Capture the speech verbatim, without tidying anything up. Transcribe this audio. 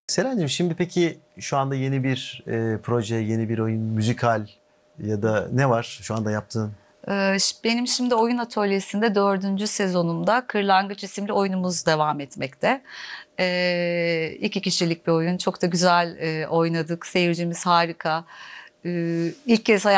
Serencim, şimdi peki şu anda yeni bir e, proje, yeni bir oyun, müzikal ya da ne var şu anda yaptığın? Ee, Benim şimdi oyun atölyesinde dördüncü sezonumda Kırlangıç isimli oyunumuz devam etmekte. Ee, iki kişilik bir oyun. Çok da güzel e, oynadık. Seyircimiz harika. Ee, ilk kez